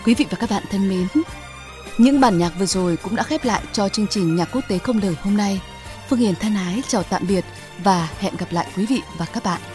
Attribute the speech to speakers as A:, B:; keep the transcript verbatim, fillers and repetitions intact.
A: Quý vị và các bạn thân mến, những bản nhạc vừa rồi cũng đã khép lại cho chương trình Nhạc Quốc tế Không Lời hôm nay. Phương Hiền thân ái chào tạm biệt và hẹn gặp lại quý vị và các bạn.